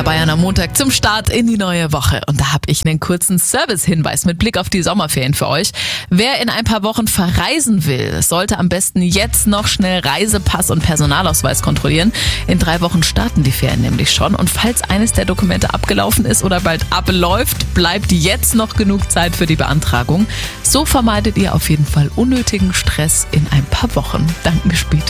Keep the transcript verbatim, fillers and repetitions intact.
Arabella Bayern am Montag zum Start in die neue Woche. Und da habe ich einen kurzen Service-Hinweis mit Blick auf die Sommerferien für euch. Wer in ein paar Wochen verreisen will, sollte am besten jetzt noch schnell Reisepass und Personalausweis kontrollieren. In drei Wochen starten die Ferien nämlich schon. Und falls eines der Dokumente abgelaufen ist oder bald abläuft, bleibt jetzt noch genug Zeit für die Beantragung. So vermeidet ihr auf jeden Fall unnötigen Stress in ein paar Wochen. Danke, bis später.